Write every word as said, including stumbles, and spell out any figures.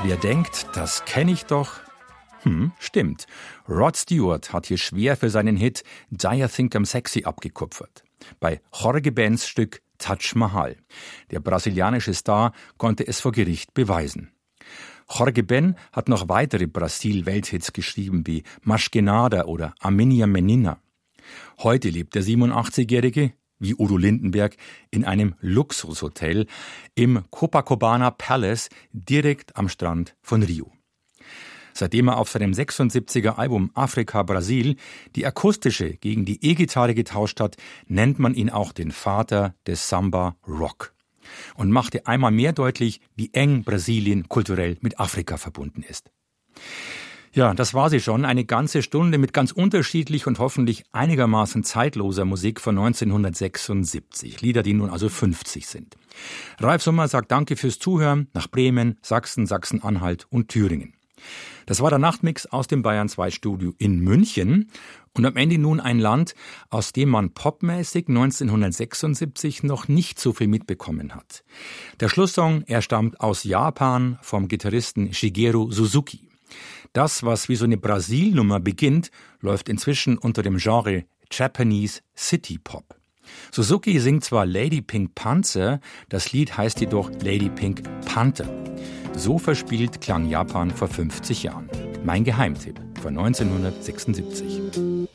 Wer denkt, das kenne ich doch? Hm, stimmt. Rod Stewart hat hier schwer für seinen Hit Do You Think I'm Sexy abgekupfert. Bei Jorge Bens Stück Taj Mahal. Der brasilianische Star konnte es vor Gericht beweisen. Jorge Ben hat noch weitere Brasil-Welthits geschrieben wie Mas Que Nada oder A Minha Menina. Heute lebt der siebenundachtzigjährige, wie Udo Lindenberg, in einem Luxushotel im Copacabana Palace direkt am Strand von Rio. Seitdem er auf seinem sechsundsiebziger Album Afrika Brasil die akustische gegen die E-Gitarre getauscht hat, nennt man ihn auch den Vater des Samba Rock und machte einmal mehr deutlich, wie eng Brasilien kulturell mit Afrika verbunden ist. Ja, das war sie schon, eine ganze Stunde mit ganz unterschiedlich und hoffentlich einigermaßen zeitloser Musik von neunzehnhundertsechsundsiebzig, Lieder, die nun also fünfzig sind. Ralf Summer sagt Danke fürs Zuhören nach Bremen, Sachsen, Sachsen-Anhalt und Thüringen. Das war der Nachtmix aus dem Bayern zwei Studio in München und am Ende nun ein Land, aus dem man popmäßig neunzehnhundertsechsundsiebzig noch nicht so viel mitbekommen hat. Der Schlusssong, er stammt aus Japan vom Gitarristen Shigeru Suzuki. Das, was wie so eine Brasil-Nummer beginnt, läuft inzwischen unter dem Genre Japanese City Pop. Suzuki singt zwar Lady Pink Panther, das Lied heißt jedoch Lady Pink Panther. So verspielt klang Japan vor fünfzig Jahren. Mein Geheimtipp von neunzehnhundertsechsundsiebzig.